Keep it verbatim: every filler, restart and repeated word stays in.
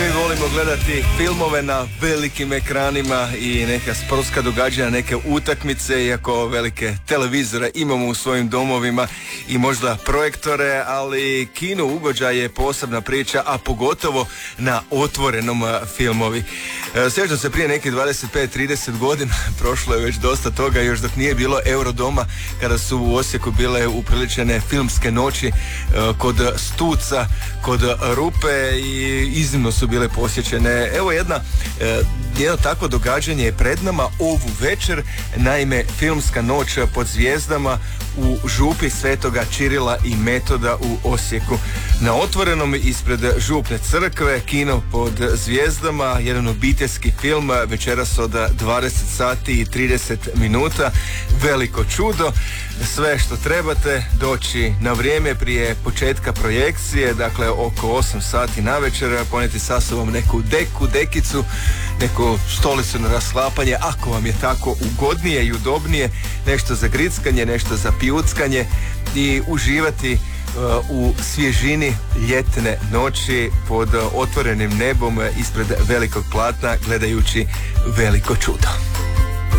mi volimo gledati filmove na velikim ekranima i neka sportska događanja, neke utakmice, iako velike televizore imamo u svojim domovima i možda projektore, ali kino ugođaj je posebna priča, a pogotovo na otvorenom filmovi. Sjećam se prije nekih dvadeset pet trideset godina, prošlo je već dosta toga, još dok nije bilo Eurodoma, kada su u Osijeku bile upriličene filmske noći kod Stuca, kod Rupe i iznimno su bile posjećene. Evo jedna, jedno takvo događanje je pred nama ovu večer, naime filmska noć pod zvijezdama u župi Svetoga Čirila i Metoda u Osijeku. Na otvorenom ispred župne crkve, kino pod zvijezdama, jedan obiteljski film, večeras od dvadeset sati i trideset minuta, veliko čudo. Sve što trebate, doći na vrijeme prije početka projekcije, dakle oko osam sati na večer, ponijeti sa sobom neku deku, dekicu, neku stolicu na rasklapanje, ako vam je tako ugodnije i udobnije, nešto za grickanje, nešto za pijuckanje i uživati uh, u svježini ljetne noći pod otvorenim nebom ispred velikog platna gledajući veliko čudo.